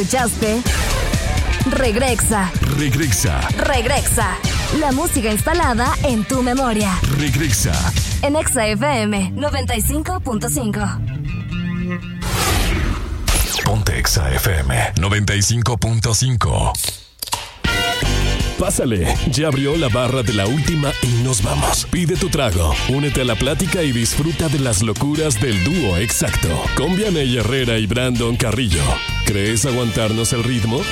¿Escuchaste? Regresa. La música instalada en tu memoria. Regresa. En Exa FM 95.5. Ponte Exa FM 95.5. Pásale, ya abrió la barra de la última y nos vamos. Pide tu trago, únete a la plática y disfruta de las locuras del dúo exacto. Con Vianey Herrera y Brandon Carrillo. ¿Crees aguantarnos el ritmo?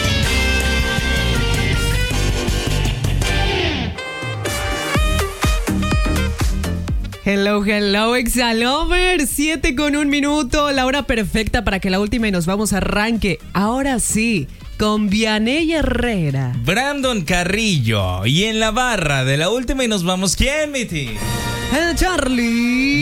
Hello, Exalovers. 7:01, la hora perfecta para que la última y nos vamos arranque. Ahora sí, con Vianey Herrera, Brandon Carrillo. Y en la barra de la última y nos vamos, ¿quién, Miti? el Charlie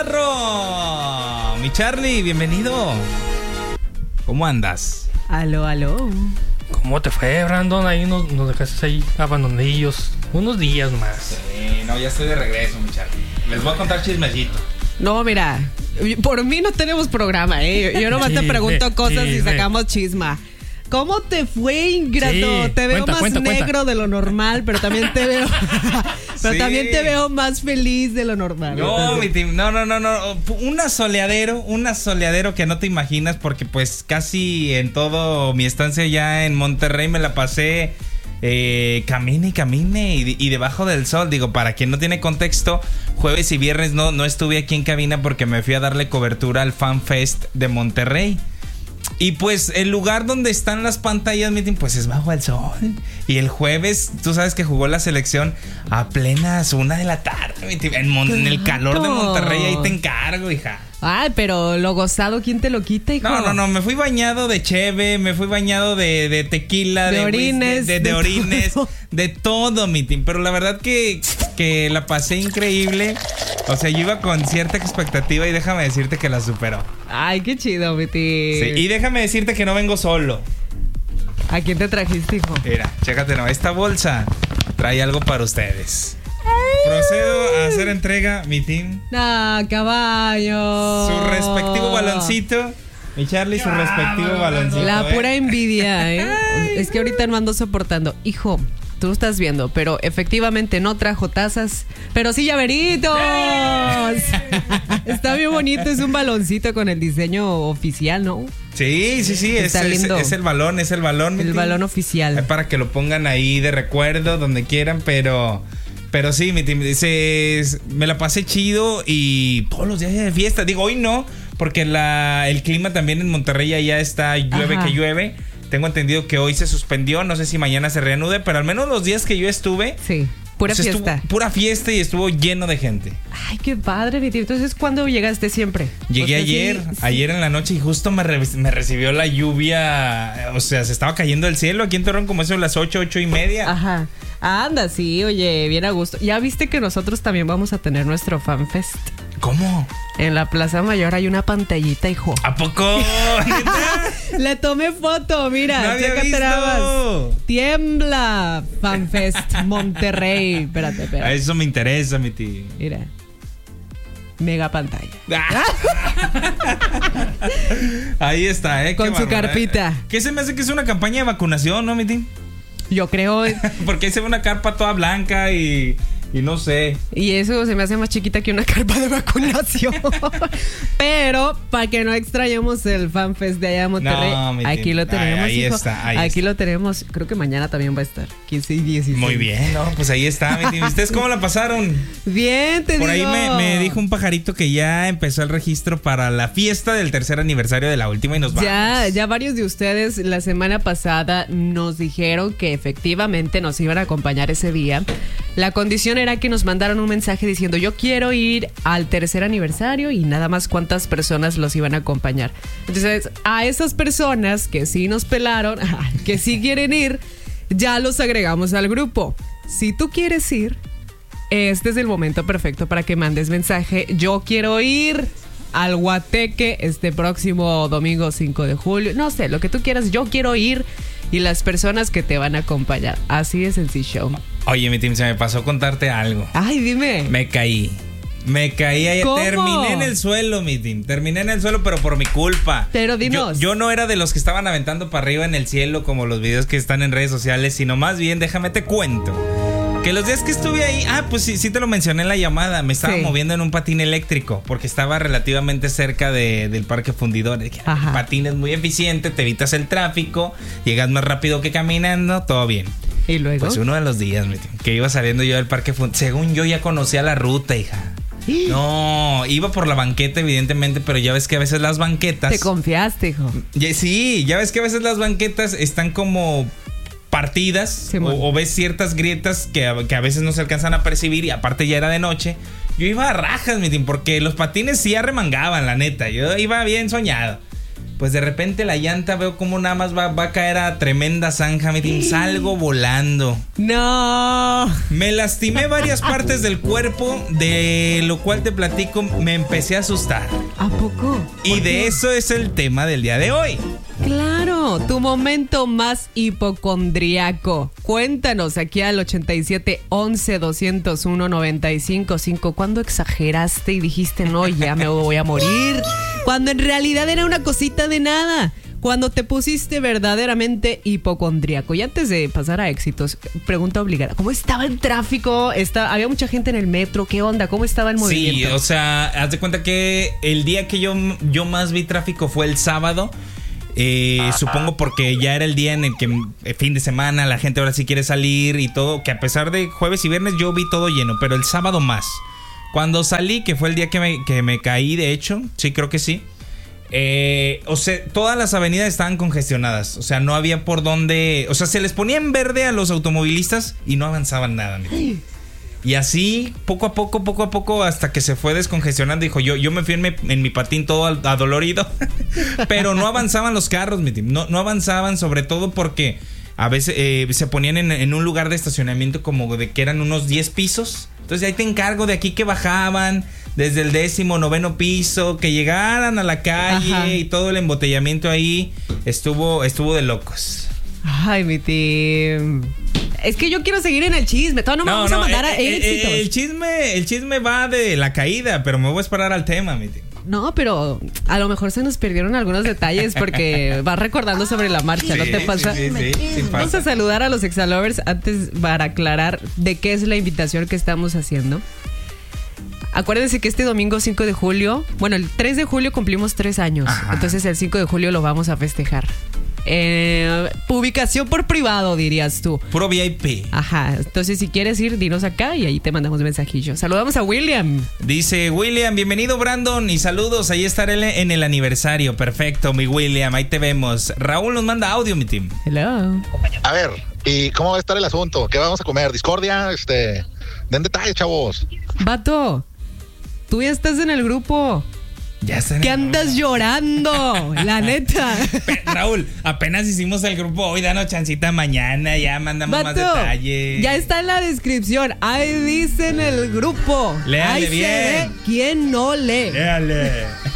Navarro. Mi Charlie, bienvenido. ¿Cómo andas? Aló. ¿Cómo te fue, Brandon? Ahí nos dejaste ahí abandonadillos unos días más. Sí, no, ya estoy de regreso, mi Charlie. Les voy a contar chismecito. No, mira, por mí no tenemos programa, ¿eh? Yo nomás te pregunto cosas y sacamos chisma. ¿Cómo te fue, ingrato? Sí, te veo cuenta, más negro de lo normal, pero también te veo Sí. también te veo más feliz de lo normal. No, mi team, no. Un asoleadero que no te imaginas, porque pues casi en todo mi estancia ya en Monterrey me la pasé camine y debajo del sol. Digo, para quien no tiene contexto, jueves y viernes no estuve aquí en cabina porque me fui a darle cobertura al Fan Fest de Monterrey. Y pues el lugar donde están las pantallas, pues es bajo el sol. Y el jueves, tú sabes que jugó la selección a plenas 1 de la tarde, en el calor de Monterrey. Ahí te encargo, hija. Ay, pero lo gozado, ¿quién te lo quita, hijo? No, me fui bañado de cheve, me fui bañado de tequila, de orines, de orines, de todo, mi team. Pero la verdad que la pasé increíble. O sea, yo iba con cierta expectativa y déjame decirte que la superó. Ay, qué chido, mi tío. Sí, y déjame decirte que no vengo solo. ¿A quién te trajiste, hijo? Mira, chécate, esta bolsa trae algo para ustedes. Procedo a hacer entrega, mi team. Caballo. Su respectivo baloncito. Mi Charlie, su respectivo baloncito. La pura envidia, ¿eh? Es que ahorita no ando soportando. Hijo, tú estás viendo, pero efectivamente no trajo tazas, pero sí llaveritos. Está bien bonito, es un baloncito con el diseño oficial, ¿no? Sí, Está lindo. Es el balón. El balón oficial. Para que lo pongan ahí de recuerdo, donde quieran, pero sí, mi team, me la pasé chido y todos los días de fiesta. Digo, hoy no, porque el clima también en Monterrey ya está llueve. Ajá. Que llueve. Tengo entendido que hoy se suspendió, no sé si mañana se reanude, pero al menos los días que yo estuve, sí, pura pues fiesta. Pura fiesta y estuvo lleno de gente. Ay, qué padre, mi tío. Entonces, ¿cuándo llegaste siempre? Llegué ayer en la noche y justo me recibió la lluvia. O sea, se estaba cayendo el cielo aquí en Torreón como eso a las 8:30. Ajá. Anda, sí, oye, bien a gusto. Ya viste que nosotros también vamos a tener nuestro Fan Fest. ¿Cómo? En la Plaza Mayor hay una pantallita, hijo. ¿A poco? Le tomé foto, mira, No había chécate visto. nada más. Tiembla Fan Fest Monterrey. Espérate. Eso me interesa, mi tío. Mira. Mega pantalla. Ahí está, Con qué su bárbaro, carpita. ¿Qué se me hace que es una campaña de vacunación, no, mi tío? Yo creo. Porque ahí se ve una carpa toda blanca y no sé. Y eso se me hace más chiquita que una carpa de vacunación. Pero para que no extrañemos el Fan Fest de allá de Monterrey, No, mi aquí tío. lo tenemos, ahí hijo. está, Aquí lo tenemos. Creo que mañana también va a estar. 15 y 16. Muy bien, ¿no? Pues ahí está, mi tío. ¿Ustedes cómo la pasaron? Bien, te Por digo. ahí me dijo un pajarito que ya empezó el registro para la fiesta del 3er aniversario de la última y nos vamos. Ya varios de ustedes la semana pasada nos dijeron que efectivamente nos iban a acompañar ese día. La condición era que nos mandaron un mensaje diciendo: yo quiero ir al 3er aniversario, y nada más cuántas personas los iban a acompañar. Entonces, a esas personas que sí nos pelaron, que sí quieren ir, ya los agregamos al grupo. Si tú quieres ir, este es el momento perfecto para que mandes mensaje: yo quiero ir al Guateque este próximo domingo 5 de julio. No sé, lo que tú quieras, yo quiero ir. Y las personas que te van a acompañar. Así de sencillo. Oye, mi team, se me pasó contarte algo. Ay, dime. Me caí. Me caí ahí. ¿Cómo? Terminé en el suelo, mi team. Terminé en el suelo, pero por mi culpa. Pero dinos. Yo no era de los que estaban aventando para arriba en el cielo como los videos que están en redes sociales, sino más bien, déjame te cuento. Que los días que estuve ahí, pues sí te lo mencioné en la llamada, me estaba moviendo en un patín eléctrico, porque estaba relativamente cerca del Parque Fundidor. El patín es muy eficiente, te evitas el tráfico, llegas más rápido que caminando, todo bien. ¿Y luego? Pues uno de los días, que iba saliendo yo del Parque Fundidor, según yo ya conocía la ruta, hija. No, iba por la banqueta evidentemente, pero ya ves que a veces las banquetas... Te confiaste, hijo. Sí, ya ves que a veces las banquetas están como partidas, o ves ciertas grietas que a veces no se alcanzan a percibir, y aparte ya era de noche. Yo iba a rajas, mi team, porque los patines sí arremangaban, la neta. Yo iba bien soñado. Pues de repente la llanta veo como nada más va a caer a tremenda zanja, mi team. Salgo volando. No. Me lastimé varias partes del cuerpo, de lo cual te platico, me empecé a asustar. ¿A poco? Y de eso es el tema del día de hoy. Claro, tu momento más hipocondriaco. Cuéntanos aquí al 87 11 201 955. ¿Cuándo exageraste y dijiste no, ya me voy a morir? Cuando en realidad era una cosita de nada. Cuando te pusiste verdaderamente hipocondriaco. Y antes de pasar a éxitos, pregunta obligada. ¿Cómo estaba el tráfico? Había mucha gente en el metro. ¿Qué onda? ¿Cómo estaba el movimiento? Sí, o sea, haz de cuenta que el día que yo más vi tráfico fue el sábado. Supongo porque ya era el día en el que fin de semana la gente ahora sí quiere salir y todo, que a pesar de jueves y viernes yo vi todo lleno, pero el sábado más. Cuando salí, que fue el día que me caí, de hecho, sí, creo que sí. O sea, todas las avenidas estaban congestionadas. O sea, no había por dónde. O sea, se les ponía en verde a los automovilistas y no avanzaban nada. Y así, poco a poco, hasta que se fue descongestionando. Dijo, yo me fui en mi patín todo adolorido. Pero no avanzaban los carros, mi team. No avanzaban, sobre todo porque a veces se ponían en un lugar de estacionamiento como de que eran unos 10 pisos. Entonces ahí te encargo de aquí que bajaban desde el 19º piso, que llegaran a la calle. Ajá. Y todo el embotellamiento ahí estuvo de locos. Ay, mi team. Es que yo quiero seguir en el chisme. Todavía no me vamos a mandar a éxitos. El chisme va de la caída, pero me voy a esperar al tema, mi team. No, pero a lo mejor se nos perdieron algunos detalles porque vas recordando sobre la marcha, ¿no te pasa? Sí, Vamos a saludar a los Exalovers antes para aclarar de qué es la invitación que estamos haciendo. Acuérdense que este domingo 5 de julio, bueno, el 3 de julio cumplimos 3 años. Ajá. Entonces el 5 de julio lo vamos a festejar. Ubicación por privado, dirías tú. Puro VIP. Ajá, entonces si quieres ir, dinos acá y ahí te mandamos mensajillo. Saludamos a William. Dice William, bienvenido Brandon y saludos, ahí estaré en el aniversario. Perfecto, mi William, ahí te vemos. Raúl nos manda audio, mi team. Hello. A ver, ¿y cómo va a estar el asunto? ¿Qué vamos a comer? ¿Discordia? Den detalles, chavos. Vato, tú ya estás en el grupo. Ya está. ¿Qué andas llorando? La neta. Raúl, apenas hicimos el grupo hoy, danos chancita mañana, ya mandamos más detalles. Ya está en la descripción. Ahí dice en el grupo. Léale bien. Se ve quién no lee. Léale.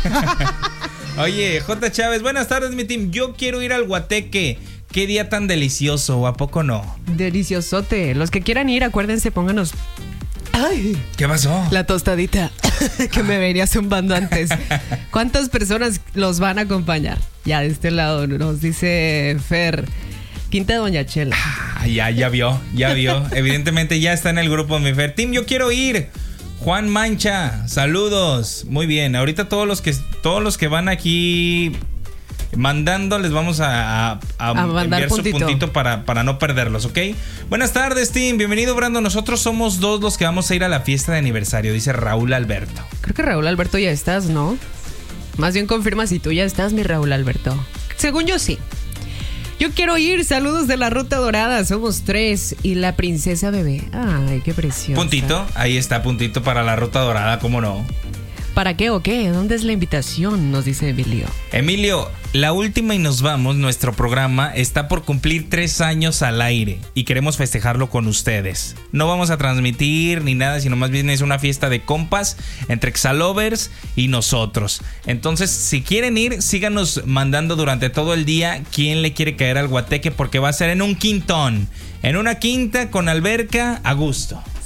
Oye, J. Chávez, buenas tardes, mi team. Yo quiero ir al Guateque. Qué día tan delicioso, ¿o a poco no? Deliciosote. Los que quieran ir, acuérdense, pónganos. Ay, ¿qué pasó? La tostadita que me venía zumbando antes. ¿Cuántas personas los van a acompañar? Ya de este lado nos dice Fer, Quinta de Doña Chela. Ya vio. Evidentemente ya está en el grupo, mi Fer. Team, yo quiero ir. Juan Mancha, saludos. Muy bien, ahorita todos los que van aquí mandando, les vamos a enviar su puntito para no perderlos, ¿ok? Buenas tardes, team. Bienvenido, Brando. Nosotros somos 2 los que vamos a ir a la fiesta de aniversario, dice Raúl Alberto. Creo que Raúl Alberto ya estás, ¿no? Más bien confirma si tú ya estás, mi Raúl Alberto. Según yo, sí. Yo quiero ir. Saludos de la Ruta Dorada. Somos 3 y la princesa bebé. Ay, qué preciosa. Puntito. Ahí está, puntito para la Ruta Dorada, ¿cómo no? ¿Para qué o qué? ¿Dónde es la invitación? Nos dice Emilio. Emilio, la última y nos vamos. Nuestro programa está por cumplir 3 años al aire y queremos festejarlo con ustedes. No vamos a transmitir ni nada, sino más bien es una fiesta de compas entre Exalovers y nosotros. Entonces, si quieren ir, síganos mandando durante todo el día quién le quiere caer al Guateque, porque va a ser en un quintón. En una quinta con alberca a gusto.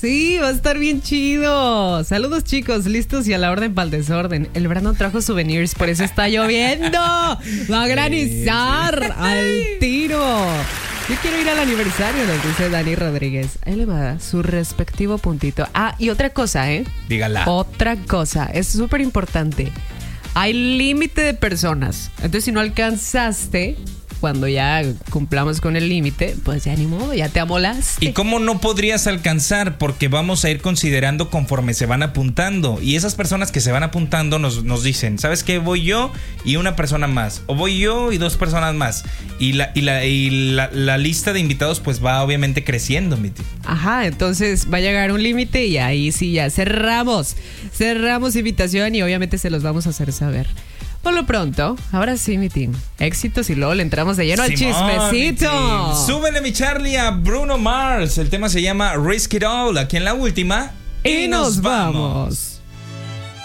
Sí, va a estar bien chido. Saludos, chicos, listos y a la orden para el desorden. El Brandon trajo souvenirs, por eso está lloviendo. Va a granizar al tiro. Yo quiero ir al aniversario, nos dice Dani Rodríguez. Ahí le va su respectivo puntito. Ah, y otra cosa, Dígala. Otra cosa, es súper importante. Hay límite de personas. Entonces, si no alcanzaste, cuando ya cumplamos con el límite, pues ya ni modo, ya te amolaste. ¿Y cómo no podrías alcanzar? Porque vamos a ir considerando conforme se van apuntando. Y esas personas que se van apuntando nos dicen, ¿sabes qué? Voy yo y una persona más. O voy yo y 2 personas más. Y la lista de invitados pues va obviamente creciendo, mi tío. Ajá, entonces va a llegar un límite y ahí sí ya cerramos invitación y obviamente se los vamos a hacer saber. Por lo pronto, ahora sí, mi team. Éxitos y luego le entramos de lleno al chismecito. Súbele, mi Charlie, a Bruno Mars. El tema se llama Risk It All. Aquí en la última. Y nos vamos.